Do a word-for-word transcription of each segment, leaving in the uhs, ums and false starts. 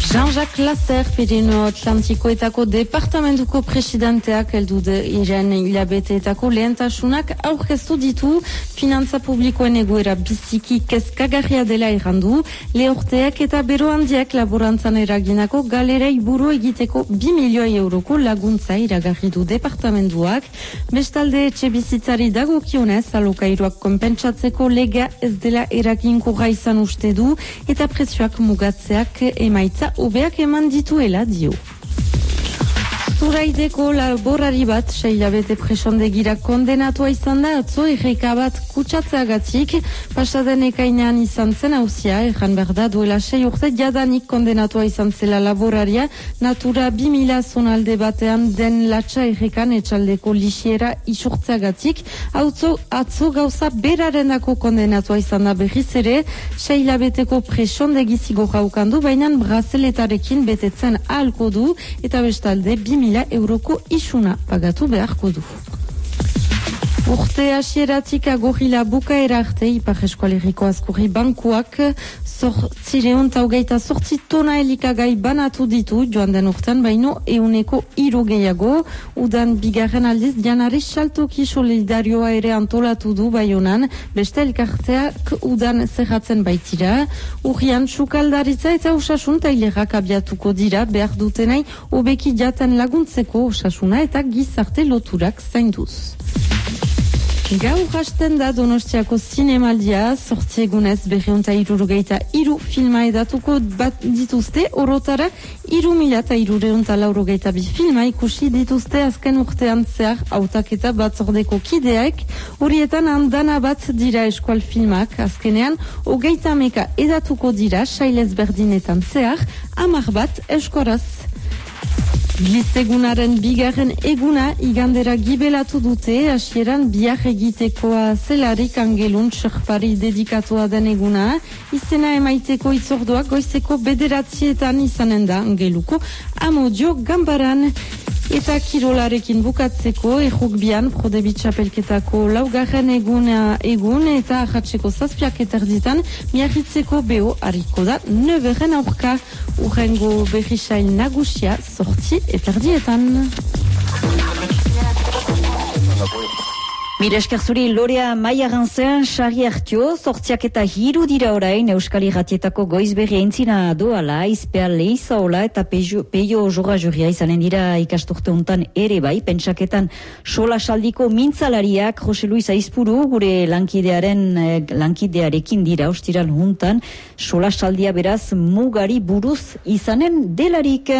Jean-Jacques Lasser, Pirineo Atlantikoetako departamentuko presidenteak heldu iren hilabeteetako lehentasunak aurkeztu ditu, finantza publikoen egoera biziki kezkagarria dela errandu, lehorteak eta bero handiak laborantzan eraginako galerei buru egiteko bi milioi euroko laguntza iragarri du departamentuak. Bestalde etxe bizitzari dagokionez alokairuak konpentsatzeko lega ez dela eraginkorra izan uste du eta prezioak mugatzeak emaitza hobeak eman dituela dio. Zuraideko laborari bat seilabete presondegira kondenatua izan da atzo erreka bat kutsatzeagatik, pasaden ekainean izan zen hauzia, erran behar da duela sei urte jadanik kondenatua izan zela laboraria, Natura bi mila zonalde batean den latxa errekan etxaldeko lixiera isurtzeagatik, atzo, atzo gauza berarendako kondenatua izan da berriz ere, seilabeteko presondegi zigorra ukandu, baina brazeletarekin betetzen ahalko du, eta bestalde bi mila euroko isuna pagatu beharko du. Urte hasieratik agorila bukaera arte Ipar Eskualerriko Azkurri Bankuak zortzireun taugaita zortzi tona elikagai banatu ditu joan den urtean baino euneko hiru gehiago. Udan bigarren aldiz janari saltoki solidarioa ere antolatu du Baionan, beste elkarteak udan zerratzen baitira. Urrian sukaldaritza eta osasun tailerak abiatuko dira behar dutenai hobeki jaten laguntzeko osasuna eta gizarte loturak zainduz. Gaur hasten da Donostiako zinemaldia, zortzi egunez berreunta irurogeita iru filma edatuko bat dituzte, orotara iru mila eta irureunta laurogeita bi filma ikusi dituzte azken urtean zehar hautaketa batzordeko kideak, horietan handana bat dira eskual filmak, azkenean hogeita meka edatuko dira sailez berdinetan zehar, hamar bat eskoraz. Glizegunaren bigarren eguna igandera gibelatu dute, hasieran bihar egitekoa zelarik angelun txerpari dedikatua den eguna, izena emaiteko itzordoak goizeko bederatzietan izanen da angeluko amodio gambaran. Eta kirolarekin bukatzeko, errukbian Prodebi txapelketako laugarren eguna egun eta ahatzeko zazpiak eterditan miarritzeko beho hariko da neberen aurka, urrengo berrisail nagusia sortzi eterdietan. Mire esker zuri Lorea Maiarantzen, Xarri Artio, sortziak eta hiru dira orain Euskal Irratietako goizberri aintzina doala, izpea leizaola eta peio, peio jorra juria izanen dira ikasturte untan ere bai, pentsaketan sola saldiko mintzalariak Jose Luis Aizpuru, gure lankidearen lankidearekin dira ostiral juntan, sola saldia beraz mugari buruz izanen delarik.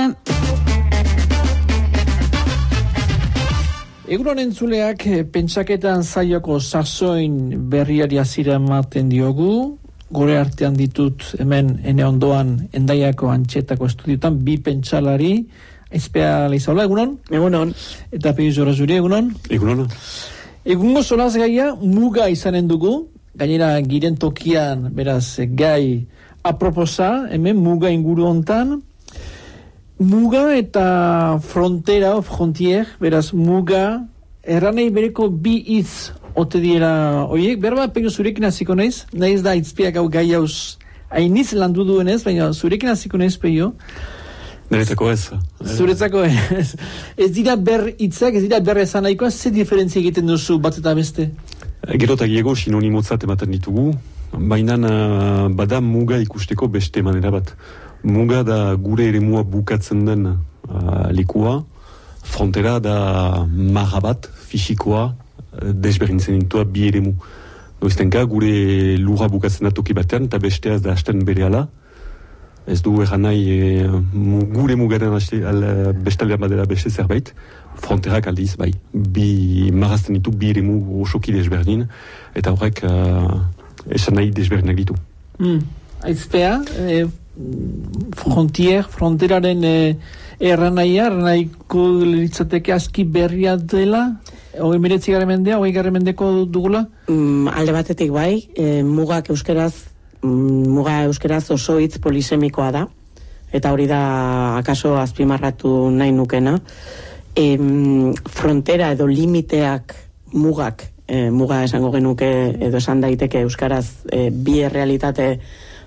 Egunon entzuleak, pentsaketan zaioko sasoin berriari azira ematen diogu. Gore artean ditut hemen ene ondoan Endaiako Antxetako estudiotan bi pentsalari. Aizpea Leizaola, egunon? Egunon. Eta Peio Jorra Zuri, egunon? Egunon. Egungo solaz gaia muga izanen dugu. Gainera giren tokian, beraz, gai aproposa, hemen muga inguru hontan. Muga eta frontera, o frontier, beraz, muga, erranei bereko bi hitz ote diera oiek, berba Peio zurekin hasiko naiz, naiz da itzpiak hau gai hauz hainiz landu duenez, baina zurekin hasiko naiz Peio. Niretzako ez. Zuretzako ez. Ez dira ber hitzak, ez dira ber esan nahikoa, ze diferentzia egiten duzu bat eta beste? Gero eta giego sinonimotzat ematen ditugu, baina bada muga ikusteko beste manera bat. Muga da gure eremua bukatzen den uh, likua, frontera da marra bat, fisikoa, desberdintzen dintua bi eremu. Noiztenka gure lura bukatzen da toki batean, eta besteaz da hasten berehala. Ez du erran nahi e, gure mugaren bestaldean badela beste zerbait, fronterak aldiz, bai. Bi marrazten ditu, bi eremu osoki desberdin, eta horrek uh, esan nahi desberdinak ditu. Mm. Aizpea, e, frontier, fronteraren e, erranaia, erranaiko litzateke aski berria dela, hogei miretzi garen mendea, hogei garen mendeko dugula? Mm, alde batetik bai, e, mugak euskeraz, mm, muga euskeraz oso hitz polisemikoa da, eta hori da akaso azpimarratu nahi nukena. E, frontera edo limiteak mugak, e, muga esango genuke edo esan daiteke euskaraz e, bi errealitate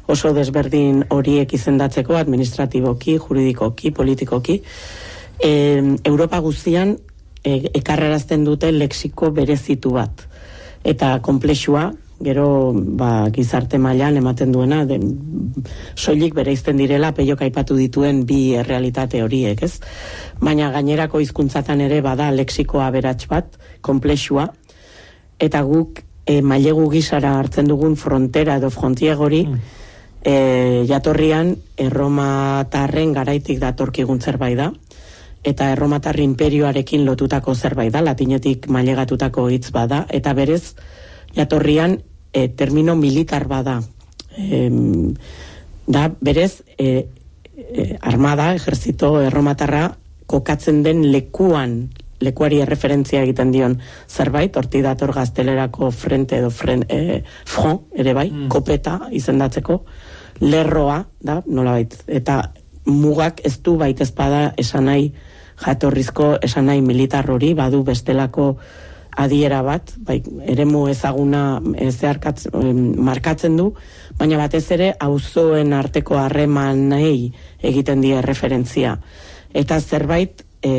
oso desberdin horiek izendatzeko, administratiboki, juridikoki, politikoki. E, Europa guztian e, ekarrerazten dute lexiko berezitu bat. Eta komplexua, gero ba, gizarte mailan ematen duena, de, soilik bereizten direla peiok aipatu dituen bi errealitate horiek, ez? Baina gainerako hizkuntzatan ere bada lexikoa aberats bat, komplexua, eta guk e, mailegu gisara hartzen dugun frontera edo frontiegori mm. e, jatorrian erromatarren garaitik datorkigun zerbait da, eta erromatar imperioarekin lotutako zerbait da, latinetik mailegatutako hitz bada, eta berez jatorrian e, termino militar bada. E, da, berez, e, e, armada, ejerzito erromatarra kokatzen den lekuan, lekuari erreferentzia egiten dion zerbait, horti dator gaztelerako frente edo fren, e, front, ere bai, mm. kopeta izendatzeko, lerroa, da, nolabait, eta mugak ez du bait ezpada esanai jatorrizko esanai militar hori, badu bestelako adiera bat, bai, eremu ezaguna zeharkatz, markatzen du, baina batez ere auzoen arteko harremanei egiten die referentzia. Eta zerbait, e,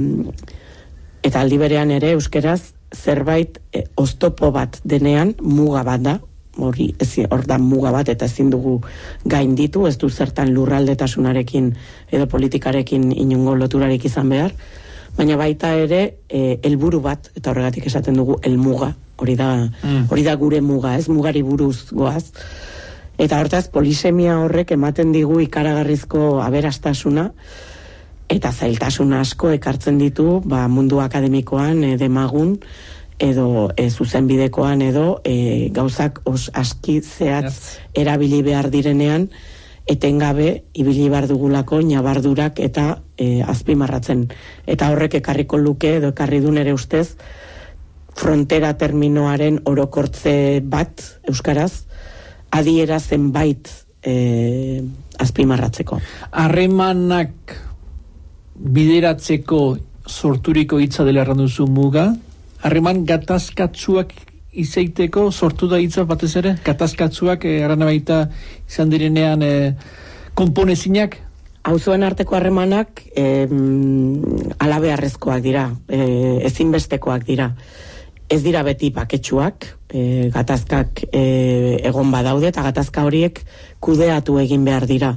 eta aldi berean ere euskeraz, zerbait e, oztopo bat denean muga bat da, hori, hor da muga bat eta ezin dugu gainditu, ez du zertan lurraldetasunarekin edo politikarekin inungo loturarik izan behar, baina baita ere e, helburu bat, eta horregatik esaten dugu helmuga, hori da, mm. hori da gure muga, ez mugari buruz goaz. Eta hortaz, polisemia horrek ematen digu ikaragarrizko aberastasuna, eta zailtasuna asko ekartzen ditu ba, mundu akademikoan, e, demagun, edo e, zuzenbidekoan, edo e, gauzak os aski zehatz yes. erabili behar direnean, etengabe ibili behar dugulako nabardurak eta e, azpimarratzen. Eta horrek ekarriko luke edo ekarri du nere ustez frontera terminoaren orokortze bat euskaraz adiera zenbait e, azpimarratzeko. Harremanak bideratzeko sorturiko hitza dela erran duzu muga, harreman gatazkatzuak izeiteko sortu da hitza batez ere, gatazkatzuak erana baita izan direnean e, konponezinak? Auzoen arteko harremanak e, alabeharrezkoak dira, e, ezinbestekoak dira. Ez dira beti paketsuak, e, gatazkak e, egon badaude, eta gatazka horiek kudeatu egin behar dira.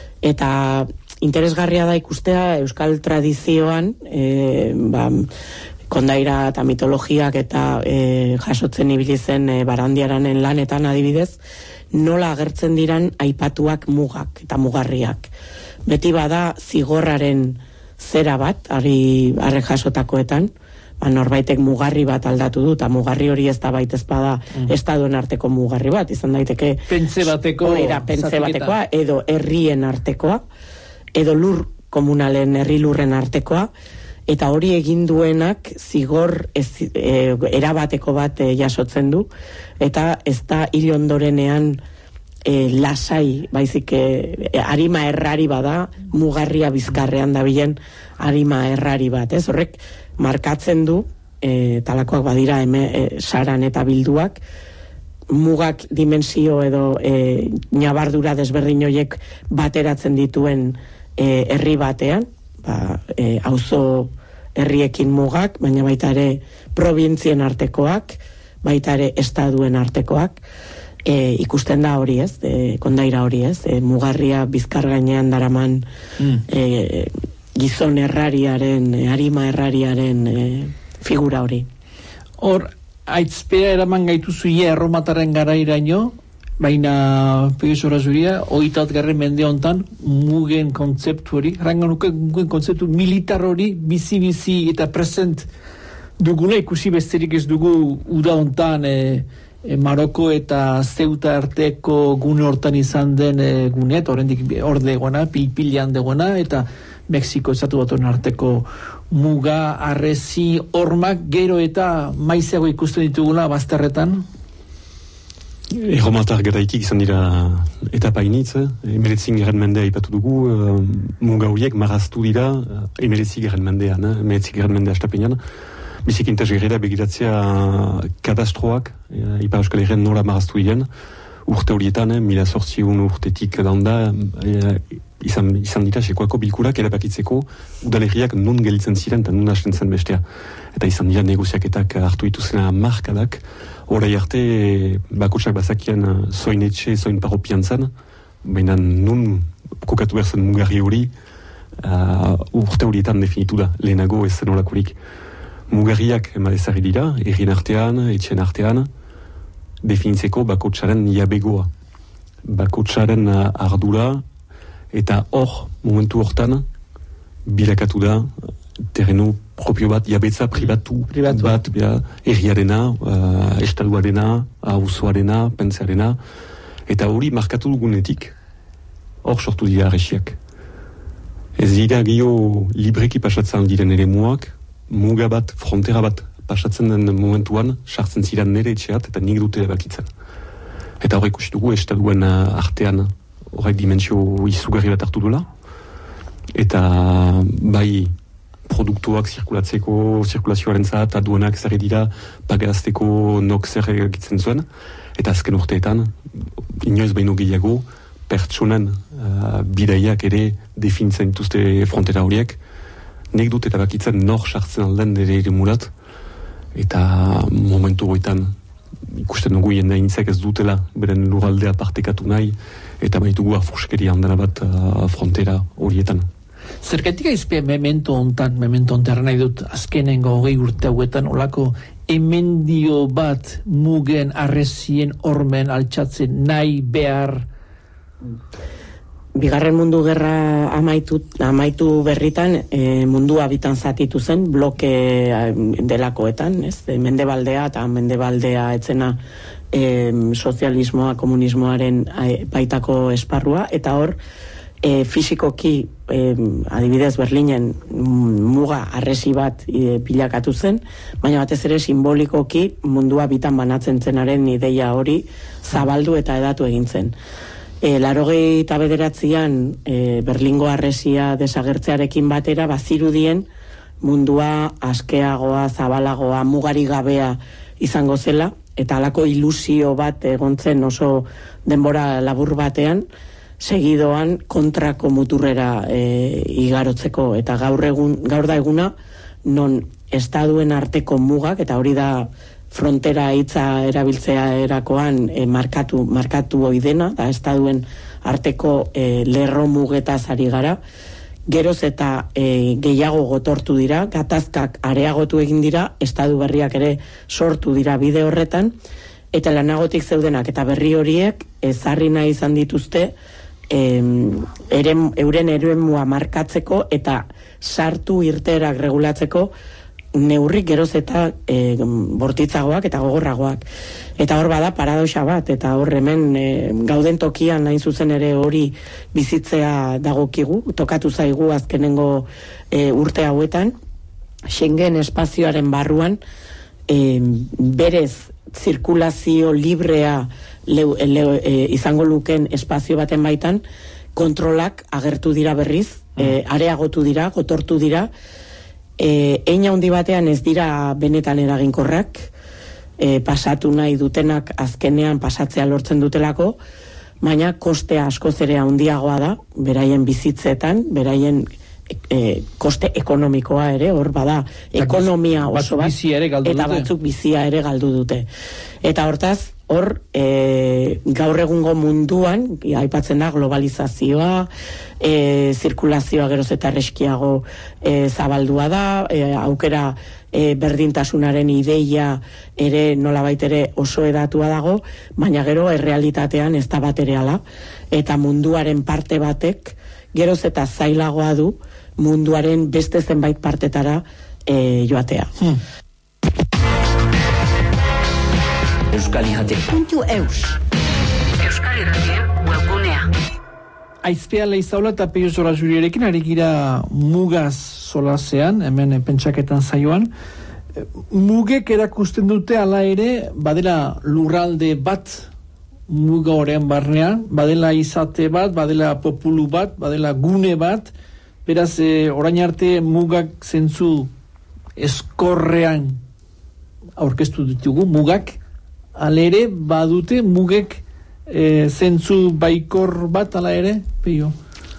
Eta interesgarria da ikustea euskal tradizioan, e, ba, kondaira eta mitologiak eta e, jasotzen ibili zen e, Barandiaranen lanetan adibidez, nola agertzen diran aipatuak mugak eta mugarriak. Beti bada zigorraren zera bat, ari arre jasotakoetan, ba, norbaitek mugarri bat aldatu du, eta mugarri hori ez da baita ezpada mm. estaduen arteko mugarri bat, izan daiteke pentze bateko, oira, pentze batekoa, edo herrien artekoa, edo lur komunalen herri lurren artekoa, eta hori egin duenak zigor ez, e, erabateko bat e, jasotzen du, eta ez da hil ondorenean e, lasai, baizik e, arima errari bada, mugarria bizkarrean dabilen arima errari bat, ez? Horrek markatzen du, e, talakoak badira eme, e, saran eta bilduak, mugak dimensio edo e, nabardura desberdin horiek bateratzen dituen e, herri batean, ba, e, auzo herriekin mugak, baina baita ere probintzien artekoak, baita ere estaduen artekoak, e, ikusten da hori ez, e, kondaira hori ez, e, mugarria bizkar gainean daraman mm. e, gizon errariaren, e, arima errariaren e, figura hori. Hor, aitzpea eraman gaituzu ia erromataren garairaino, baina pegesora zuria, oitat garren mende hontan mugen kontzeptu hori, rangan nuke mugen kontzeptu militar hori, bizi-bizi eta present duguna, ikusi besterik ez dugu uda hontan e, e, Maroko eta Zeuta arteko gune hortan izan den e, gunet, horrendik hor degoena, pilpilean degoena, eta Mexiko estatu batuen arteko muga, arrezi, hormak, gero eta maizeago ikusten ditugula bazterretan. Erromatar garaitik izan dira etapa initz, emeretzi garen mendea ipatu dugu, uh, muga horiek maraztu dira emeretzi garen mendean, emeretzi garen mendea estapenean. Bizikintaz gerera begiratzea kadastroak, uh, Ipar Euskal Herrian nola maraztu diren. urte horietan, eh, mila zortziun urtetik daunda, eh, izan, izan dira sekoako bilkurak erabakitzeko udalerriak nun gelitzen ziren eta nun hasten zen bestea. Eta izan dira negoziaketak hartu dituzena markadak, orai arte bakotsak bazakien zoin etxe, zoin paropian zen, baina nun kokatu behar zen mugarri hori uh, urte horietan definitu da, lehenago ez zen olakorik. Mugarriak emadezari dira, errien artean, etxen artean, definitzeko bakotsaren jabegoa. Bakotsaren ardura, eta hor, momentu hortan, bilakatu da, terreno propio bat, jabetza pribatu, pribatu. bat, bera, erriarena, uh, estaduarena, auzoarena, pentsearena, eta hori markatu dugunetik, hor sortu dira arresiak. Ez dira gehiago libreki pasatzen diren ere muak, muga bat, frontera bat pasatzen den momentuan, sartzen ziren nire etxeat, eta nik dute bakitzen. Eta horrek ikustugu, estaduen artean, horrek dimensio izugarri bat hartu duela, eta bai produktuak zirkulatzeko, zirkulazioaren zat, aduanak zer dira, pagazteko nok zer egitzen zuen, eta azken urteetan, inoiz baino gehiago, pertsonen uh, bidaiak ere definitzen dituzte frontera horiek, nek dut eta bakitzen nor sartzen alden ere ere murat, eta momentu goitan ikusten dugu jendaintzak ez dutela beren lurraldea partekatu nahi, eta baitugu afuskeria handana bat uh, frontera horietan. Zergatik aizpe memento ontan, memento ontan nahi dut azkenengo hogei urte hauetan olako emendio bat mugen arrezien ormen altxatzen nahi behar? Bigarren mundu gerra amaitu, amaitu berritan e, mundua bitan zatitu zen bloke delakoetan, ez? E, mendebaldea eta mendebaldea etzena e, sozialismoa, komunismoaren e, baitako esparrua, eta hor e, fisikoki e, adibidez Berlinen muga arresi bat e, bilakatu zen, baina batez ere simbolikoki mundua bitan banatzen zenaren ideia hori zabaldu eta edatu egin zen. E, larogei eta bederatzean e, Berlingo arresia desagertzearekin batera bazirudien mundua askeagoa, zabalagoa, mugari gabea izango zela, eta halako ilusio bat egontzen oso denbora labur batean, segidoan kontrako muturrera e, igarotzeko, eta gaur, egun, gaur da eguna non estaduen arteko mugak, eta hori da frontera hitza erabiltzea erakoan e, markatu, markatu oidena, da estaduen arteko e, lerro mugetaz ari gara, geroz eta e, gehiago gotortu dira, gatazkak areagotu egin dira, estadu berriak ere sortu dira bide horretan, eta lanagotik zeudenak eta berri horiek ezarri nahi izan dituzte e, eren, euren eremua markatzeko eta sartu irteerak regulatzeko neurrik geroz eta e, bortitzagoak eta gogorragoak. Eta hor bada paradoxa bat, eta hor hemen e, gauden tokian hain zuzen ere hori bizitzea dagokigu, tokatu zaigu azkenengo e, urte hauetan, Schengen espazioaren barruan e, berez zirkulazio librea le, le, e, izango luken espazio baten baitan, kontrolak agertu dira berriz, e, areagotu dira, gotortu dira, E, Eina handi batean ez dira benetan eraginkorrak, e, pasatu nahi dutenak azkenean pasatzea lortzen dutelako, baina kostea askoz ere handiagoa da, beraien bizitzetan, beraien e, koste ekonomikoa ere, hor bada, ekonomia oso bat, eta batzuk bizia ere galdu dute. Eta hortaz, hor, e, gaur egungo munduan, aipatzen da globalizazioa, e, zirkulazioa geroz eta erreskiago e, zabaldua da, e, aukera e, berdintasunaren ideia ere nolabait ere oso edatua dago, baina gero errealitatean ez da bat ere ala, eta munduaren parte batek geroz eta zailagoa du munduaren beste zenbait partetara e, joatea. Hmm. Euskal Irrati puntu eus Euskal Irrati webgunea. Aizpea Leizaola eta Peio Zora Juriarekin ari gira mugaz solasean, hemen pentsaketan zaioan. Mugek erakusten dute ala ere, badela lurralde bat muga horrean barnean, badela izate bat, badela populu bat, badela gune bat, beraz e, orain arte mugak zentzu eskorrean aurkeztu ditugu, mugak alere badute mugek e, zentzu baikor bat ala ere, Peio?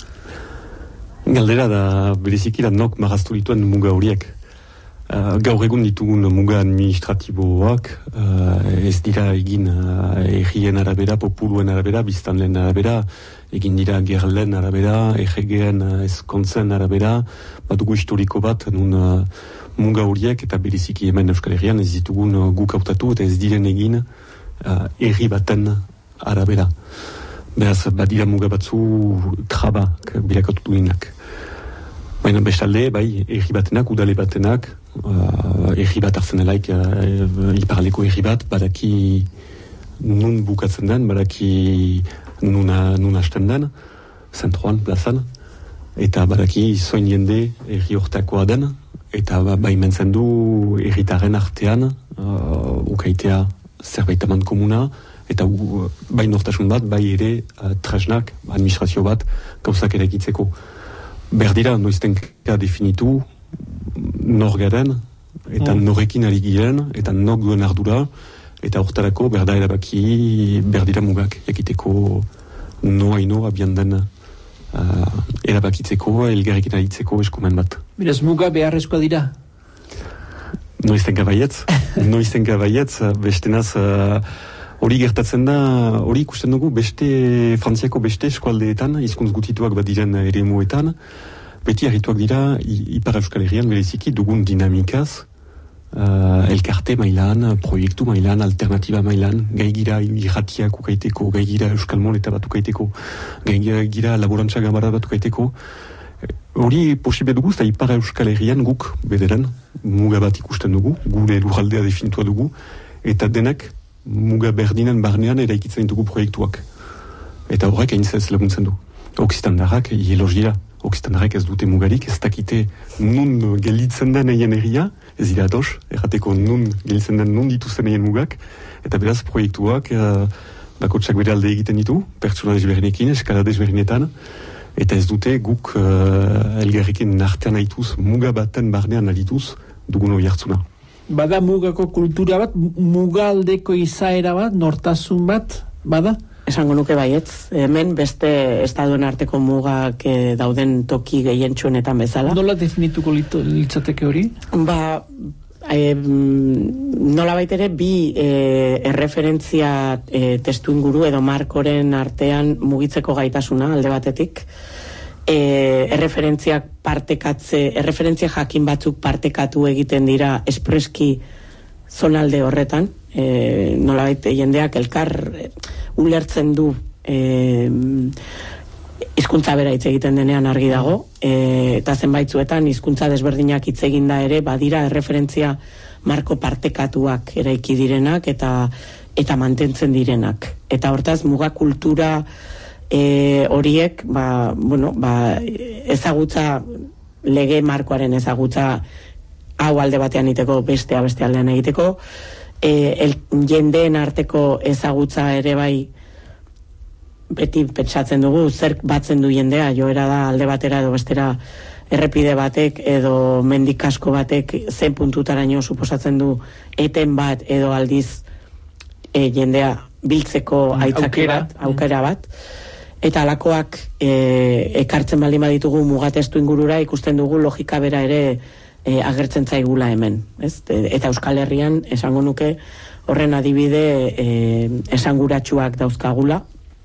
Galdera da bereziki da nok marraztu dituen muga horiek. Uh, gaur egun ditugun muga administratiboak uh, ez dira egin uh, errien arabera, populuen arabera, biztanleen arabera, egin dira gerlen arabera, erregeen uh, ezkontzen arabera, badugu historiko bat, nun uh, muga horiek eta bereziki hemen Euskal Herrian ez ditugun uh, guk hautatu eta ez diren egin uh, erri baten arabera. Beraz, badira muga batzu trabak bilakatu duenak. Baina bestalde, bai, erri batenak, udale batenak, uh, erri bat hartzen delaik, uh, iparaleko erri bat, badaki nun bukatzen den, badaki nun, nun hasten den, zentroan, plazan, eta badaki zoin jende erri hortakoa den, eta bai mentzen du erritaren artean, uh, ukaitea zerbait eman komuna, eta uh, bai nortasun bat, bai ere uh, tresnak, administrazio bat, gauzak erakitzeko. Berdira, noiztenka definitu nor garen, eta mm. norekin ari giren, eta nok duen ardura, eta hortarako berda erabaki berdira mugak, jakiteko noa ino abian den uh, erabakitzeko, elgarrekin aritzeko eskumen bat. Beraz, muga beharrezkoa dira? Noiztenka baietz, noiztenka baietz, bestenaz... Uh, Hori gertatzen da, hori ikusten dugu beste, Frantziako beste eskualdeetan, hizkuntz gutituak bat diren eremuetan, beti harrituak dira, Ipar Euskal Herrian bereziki dugun dinamikaz, uh, elkarte mailan, proiektu mailan, alternatiba mailan, gai gira irratiak ukaiteko, gai gira Euskal Moleta bat ukaiteko, gai gira laborantza gamara bat ukaiteko. Hori posible dugu, eta Ipar Euskal Herrian guk, bederen, muga bat ikusten dugu, gure lurraldea definitua dugu, eta denak, muga berdinen barnean eraikitzen ditugu proiektuak. Eta horrek hain zez laguntzen du. Oksitandarrak hieloz dira. Oksitandarrak ez dute mugarik, ez dakite nun gelitzen den eien herria, ez dira ados, errateko nun gelitzen den nun dituzten eien mugak, eta beraz proiektuak uh, bakotsak bere alde egiten ditu, pertsona desberdinekin, eskala desberdinetan, eta ez dute guk uh, elgarrekin artean haituz, muga baten barnean alituz, dugun hori hartzuna. Bada mugako kultura bat, mugaldeko izaera bat, nortasun bat, bada? Esango nuke baietz, hemen beste estaduen arteko mugak e, dauden toki gehientsuenetan bezala. Nola definituko litzateke hori? Ba, e, nola baitere bi e, erreferentzia e, testu inguru edo markoren artean mugitzeko gaitasuna alde batetik, E, erreferentziak partekatze, erreferentzia jakin batzuk partekatu egiten dira espreski zonalde horretan, e, nolabait jendeak elkar e, ulertzen du e, hizkuntza bera hitz egiten denean argi dago, e, eta zenbaitzuetan hizkuntza desberdinak hitz eginda ere badira erreferentzia marko partekatuak eraiki direnak eta eta mantentzen direnak. Eta hortaz muga kultura E, horiek, ba, bueno, ba, ezagutza, lege markoaren ezagutza hau alde batean egiteko, bestea beste aldean egiteko, e, el, jendeen arteko ezagutza ere bai beti pentsatzen dugu, zer batzen du jendea, joera da alde batera edo bestera errepide batek edo mendikasko batek zen puntutaraino suposatzen du eten bat edo aldiz e, jendea biltzeko aitzaki bat, aukera bat. Eta alakoak e, ekartzen baldin baditugu mugatestu ingurura ikusten dugu logika bera ere e, agertzen zaigula hemen. Ez? Eta Euskal Herrian esango nuke horren adibide e, esanguratsuak dauzkagula.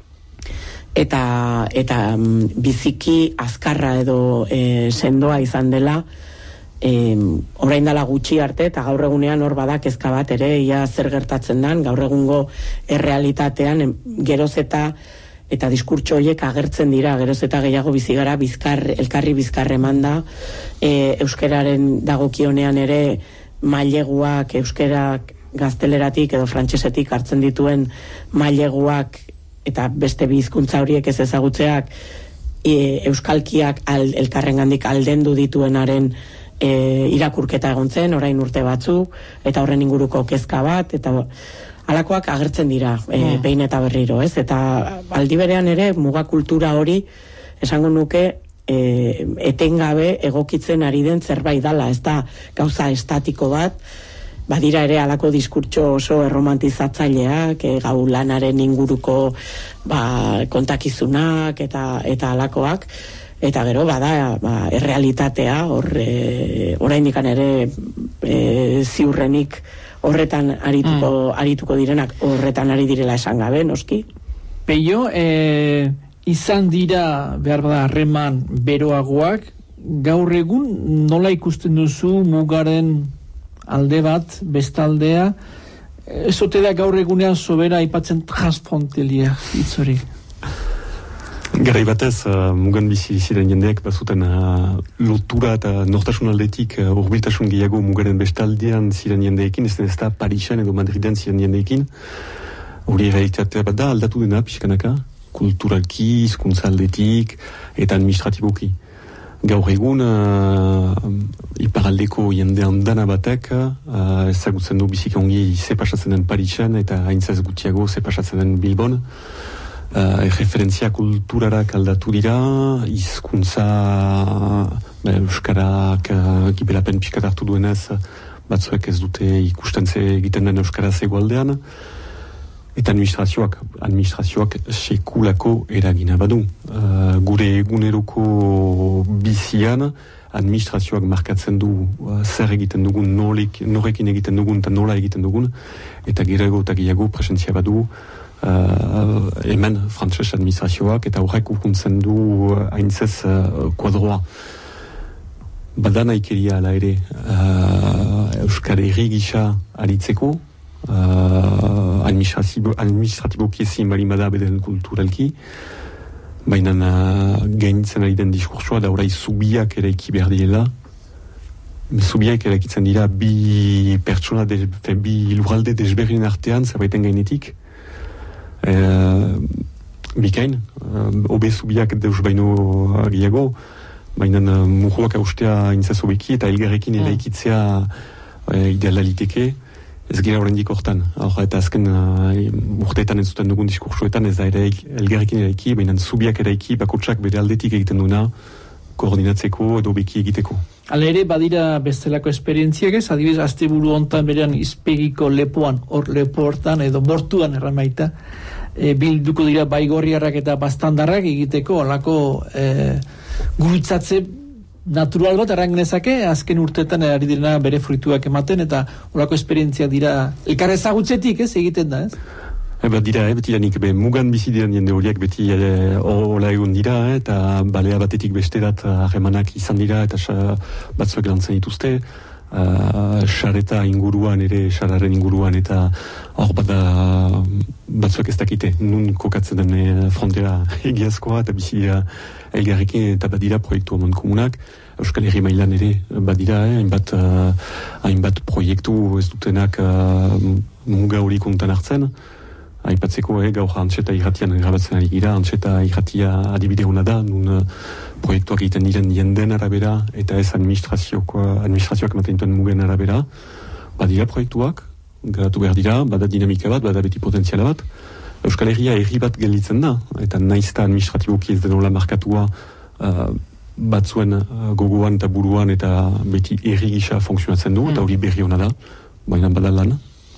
Eta, eta biziki azkarra edo e, sendoa izan dela e, orain dela gutxi arte eta gaur egunean hor badak kezka bat ere ia zer gertatzen den gaur egungo errealitatean geroz eta eta diskurtso horiek agertzen dira, geroz eta gehiago bizi gara, bizkar, elkarri bizkar emanda, e, euskeraren dagokionean ere maileguak, euskerak gazteleratik edo frantsesetik hartzen dituen maileguak eta beste bi hizkuntza horiek ez ezagutzeak e, euskalkiak al, elkarrengandik aldendu dituenaren e, irakurketa egon zen, orain urte batzu, eta horren inguruko kezka bat, eta halakoak agertzen dira, e, behin eta berriro, ez? Eta aldi berean ere, muga kultura hori, esango nuke, e, etengabe egokitzen ari den zerbait dala, ez da gauza estatiko bat, badira ere alako diskurtso oso erromantizatzaileak, e, gau lanaren inguruko ba, kontakizunak eta eta alakoak, eta gero bada ba, errealitatea hor e, oraindikan ere e, ziurrenik horretan arituko, mm. arituko direnak horretan ari direla esan gabe, noski. Peio, e, izan dira behar bada harreman beroagoak, gaur egun nola ikusten duzu mugaren alde bat, bestaldea, ez ote da gaur egunean sobera aipatzen transfrontelia hitzori. Garai batez, uh, mugan bizi ziren jendeak bazuten uh, lotura eta nortasun aldetik uh, urbiltasun gehiago mugaren bestaldean ziren jendeekin, ez da Parisen edo Madriden ziren jendeekin. Hori realitatea bat da, aldatu dena pixkanaka, kulturalki, hizkuntza aldetik eta administratiboki. Gaur egun uh, iparaldeko jende handana batek uh, ezagutzen du biziki ongi ze pasatzen den Parisen eta haintzaz gutxiago ze pasatzen den Bilbon. Uh, referentzia kulturarak aldatu dira, hizkuntza uh, euskarak uh, gibelapen pixkat hartu duenez batzuek ez dute ikusten ze egiten den euskaraz egoaldean, eta administrazioak administrazioak sekulako eragina badu. Uh, gure eguneroko bizian administrazioak markatzen du uh, zer egiten dugun, nolik, norekin egiten dugun eta nola egiten dugun, eta gero eta gehiago presentzia badu Uh, hemen frantses administrazioak eta horrek ukuntzen du haintzez uh, kuadroa. Badan aikeria ala ere uh, Euskal Herri gisa aritzeko uh, administratibo, administratiboki ezin bali bada beden kulturalki, baina uh, gainitzen ari den diskursoa da orai zubiak eraiki behar direla. Zubiak eraikitzen dira bi pertsona, de, bi lurralde desberdin artean zerbaiten gainetik. Uh, bikain, uh, obe zubiak deus baino gehiago, baina uh, murruak austea intzazobeki eta elgarrekin eraikitzea uh, idealaliteke, ez gira horrendik hortan. Hor, eta azken uh, urteetan entzuten dugun diskursoetan ez da eraik, elgarrekin eraiki, baina zubiak eraiki bakotsak bere aldetik egiten duna koordinatzeko edo beki egiteko. Hala ere, badira bestelako esperientziak ez, adibidez, asteburu hontan berean izpegiko lepoan, hor lepo hortan edo bortuan erramaita, e, bilduko dira baigorriarrak eta bastandarrak egiteko olako e, gurutzatze natural bat erran genezake, azken urteetan ari direna bere fruituak ematen, eta olako esperientzia dira elkar ezagutzetik ez egiten da ez? Eba dira, eh, beti lanik, be, mugan bizi diren jende horiek beti hola eh, egon dira, eh, eta balea batetik besterat harremanak izan dira, eta xa, batzuek lantzen dituzte, xareta uh, inguruan ere, xararen inguruan, eta hor bada batzuek ez dakite, nun kokatzen den eh, frontera egiazkoa, eta bizi uh, elgarrekin, eta badira proiektu amon komunak, Euskal Herri mailan ere badira, eh, hainbat, uh, hainbat proiektu ez dutenak uh, muga hori kontan hartzen. Aipatzeko, eh, gaur antxeta irratian grabatzen ari gira, antxeta irratia adibide hona da, nun uh, proiektuak egiten diren jenden arabera, eta ez administrazioak, administrazioak ematen duen mugen arabera. Badira proiektuak, garatu behar dira, bada dinamika bat, bada beti potentziala bat. Euskal Herria herri bat gelditzen da, eta naizta administratiboki ez denola markatua uh, batzuen uh, gogoan eta buruan, eta beti herri gisa funtzionatzen du, mm. eta hori berri hona da, baina bada lan.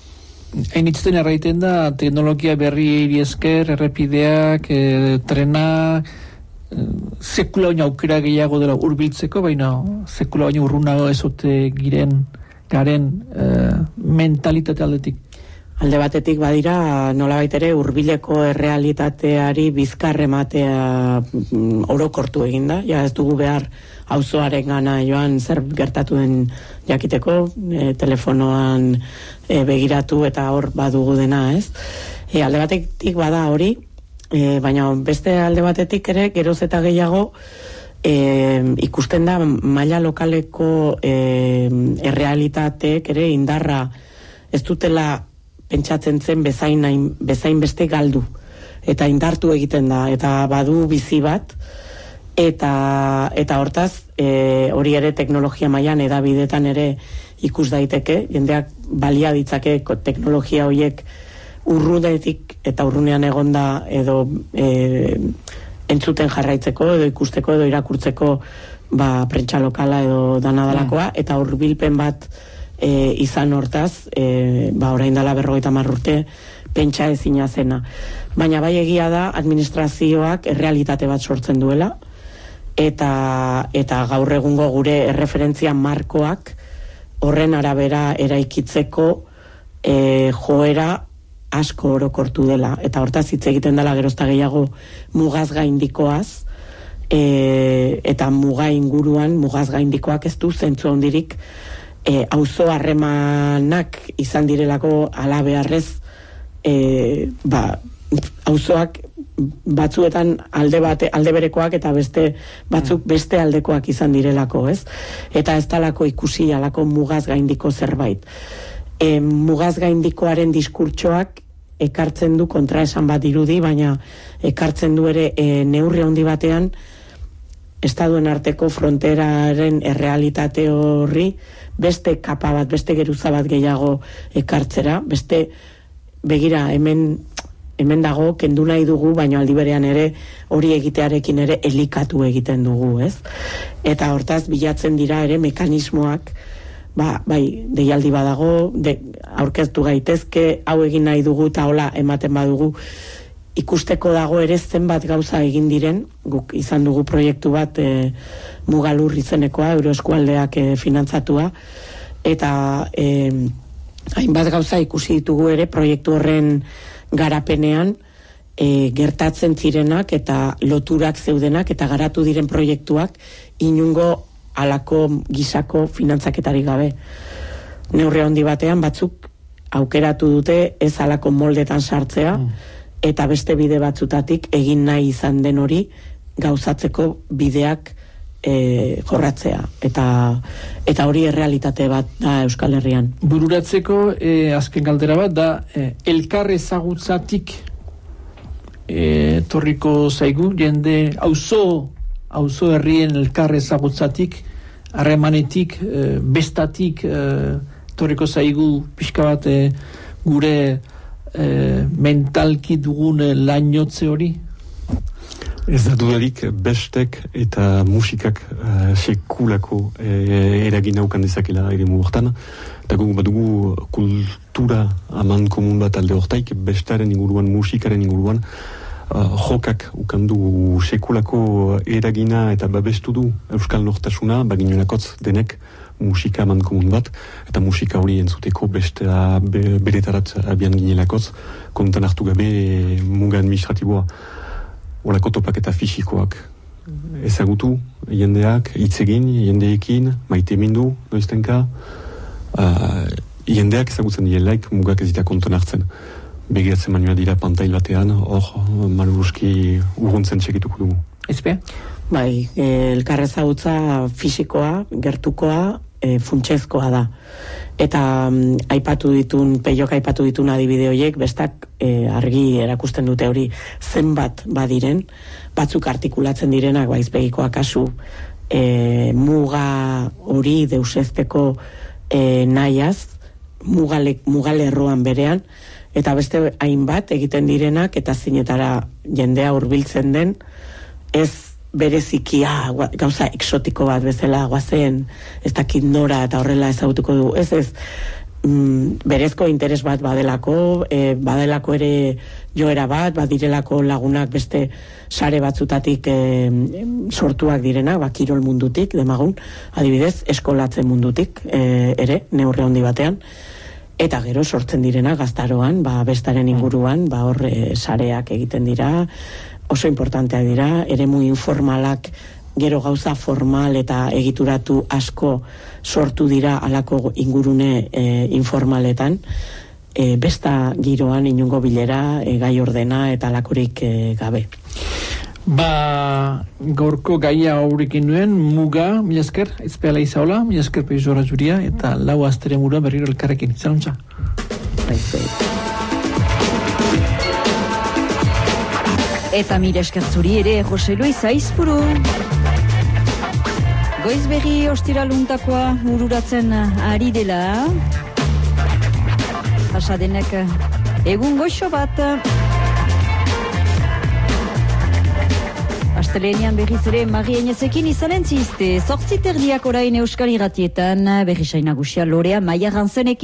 Hainitzen erraiten da, teknologia berri esker, errepideak, e, trena, e, sekula baina aukera gehiago dela urbiltzeko, baina sekula baina urrunago ezote giren, garen e, mentalitate aldetik. Alde batetik badira, nolabait ere hurbileko errealitateari bizkar ematea mm, orokortu eginda, ja ez dugu behar auzoaren gana joan zer gertatu den jakiteko, e, telefonoan e, begiratu eta hor badugu dena, ez? E, alde batetik bada hori, e, baina beste alde batetik ere geroz eta gehiago e, ikusten da maila lokaleko e, errealitateek ere indarra ez dutela pentsatzen zen bezain, bezain beste galdu eta indartu egiten da, eta badu bizi bat, eta eta hortaz e, hori ere teknologia mailan edabidetan ere ikus daiteke, jendeak balia ditzake teknologia horiek urrunetik eta urrunean egonda edo e, entzuten jarraitzeko edo ikusteko edo irakurtzeko ba, prentsa lokala edo danadalakoa, eta hurbilpen bat e, izan hortaz, e, ba, orain dela berrogeita hamar urte, pentsa ezina zena. Baina bai egia da, administrazioak errealitate bat sortzen duela, eta, eta gaur egungo gure erreferentzia markoak horren arabera eraikitzeko e, joera asko orokortu dela. Eta hortaz hitz egiten dela gerozta gehiago mugaz gaindikoaz, e, eta muga inguruan, mugaz gaindikoak ez du zentzu handirik e, auzo harremanak izan direlako ala beharrez, e, ba, auzoak batzuetan alde bate, alde berekoak eta beste batzuk beste aldekoak izan direlako, ez? Eta ez talako ikusi alako mugaz gaindiko zerbait. E, mugaz gaindikoaren diskurtsoak ekartzen du kontraesan bat dirudi, baina ekartzen du ere e, neurri handi batean estaduen arteko fronteraren errealitate horri beste kapa bat, beste geruza bat gehiago ekartzera, beste begira hemen hemen dago, kendu nahi dugu, baina aldi berean ere hori egitearekin ere elikatu egiten dugu, ez? Eta hortaz bilatzen dira ere mekanismoak, ba, bai, deialdi badago, de, aurkeztu gaitezke, hau egin nahi dugu eta hola ematen badugu, ikusteko dago ere zenbat gauza egin diren, guk izan dugu proiektu bat e, Mugalur izenekoa, Euroeskualdeak e, finantzatua, eta e, hainbat gauza ikusi ditugu ere proiektu horren garapenean e, gertatzen zirenak eta loturak zeudenak eta garatu diren proiektuak inungo alako gisako finantzaketari gabe. Neurri handi batean batzuk aukeratu dute ez alako moldetan sartzea eta beste bide batzutatik egin nahi izan den hori gauzatzeko bideak e, jorratzea eta eta hori errealitate bat da Euskal Herrian. Bururatzeko e, azken galdera bat da e, elkar ezagutzatik e, torriko zaigu jende auzo auzo herrien elkar ezagutzatik harremanetik e, bestatik e, torriko zaigu pixka bat e, gure e, mentalki dugun e, lainotze hori. Ez da dudarik bestek eta musikak uh, sekulako uh, eragin haukan dezakela ere mu hortan. Eta guk badugu kultura aman komun bat alde hortaik, bestaren inguruan, musikaren inguruan, uh, jokak ukandu sekulako eragina eta babestu du Euskal Nortasuna, baginonakotz denek musika aman komun bat, eta musika hori entzuteko bestea be, beretarat abian ginelakotz, kontan hartu gabe muga administratiboa. Olako topaketa fisikoak ezagutu, jendeak, hitzegin, jendeekin, maite mindu, noiztenka, uh, jendeak ezagutzen direlaik mugak ez dira konton hartzen. Begiratzen manua dira pantail batean, hor, maluruski urruntzen txekituko dugu. Ezpe? Bai, elkar ezagutza fisikoa, gertukoa, e, funtsezkoa da. Eta um, aipatu ditun, peiok aipatu ditun adibide horiek, bestak e, argi erakusten dute hori zenbat badiren, batzuk artikulatzen direnak, baizbegikoa kasu, e, muga hori deusezteko e, nahiaz, mugale, mugalerroan berean, eta beste hainbat egiten direnak, eta zinetara jendea hurbiltzen den, ez berezikia gauza exotiko bat bezala guazen, ez dakit nora eta horrela ezagutuko du, ez ez mm, berezko interes bat badelako, e, badelako ere joera bat, badirelako lagunak beste sare batzutatik e, sortuak direnak, ba, kirol mundutik, demagun, adibidez, eskolatzen mundutik e, ere, neurri handi batean, eta gero sortzen direna gaztaroan, ba, bestaren inguruan, ba, hor e, sareak egiten dira, oso importantea dira, eremu informalak gero gauza formal eta egituratu asko sortu dira alako ingurune e, informaletan, e, besta giroan inungo bilera, e, gai ordena eta alakorik e, gabe. Ba, gaurko gaia aurrekin nuen, muga, mila esker, ezpeala izaola, mila esker peizora juria, eta lau astere mura berriro elkarrekin, zalontza. Baizei. Eta mire eskertzuri ere, Jose Luis Aizpuru. Goizberri ostiraluntakoa ururatzen ari dela. Pasadenek egun goxo bat. Astelenian berriz ere Mari Enezekin izanen zizte. Zortziterdiak orain Euskal Irratietan berrisain nagusia Lorea Maia Ganzenekin.